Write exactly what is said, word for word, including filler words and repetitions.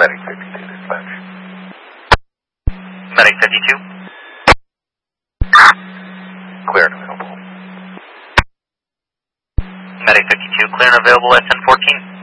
Medic fifty-two dispatch. Medic fifty-two. Clear and available. Medic fifty-two, clear and available at ten fourteen.